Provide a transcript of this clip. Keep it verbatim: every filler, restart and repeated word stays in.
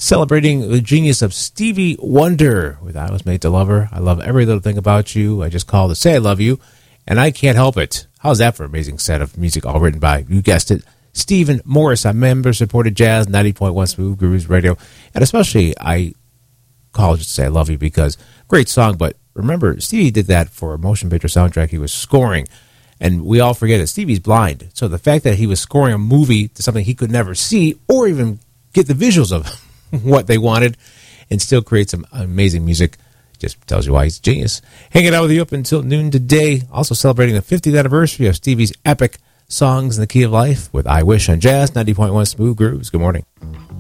Celebrating the genius of Stevie Wonder with I Was Made to Love Her. I love every little thing about you. I just call to say I love you, and I can't help it. How's that for an amazing set of music all written by, you guessed it, Stephen Morris on member-supported jazz, ninety point one Smooth Grooves Radio. And especially, I call just to say I love you because great song, but remember, Stevie did that for a motion picture soundtrack he was scoring. And we all forget that Stevie's blind. So the fact that he was scoring a movie to something he could never see or even get the visuals of what they wanted and still create some amazing music just tells you why he's a genius. Hanging out with you up until noon today. Also celebrating the fiftieth anniversary of Stevie's epic Songs in the Key of Life with I Wish on Jazz, ninety point one Smooth Grooves. Good morning.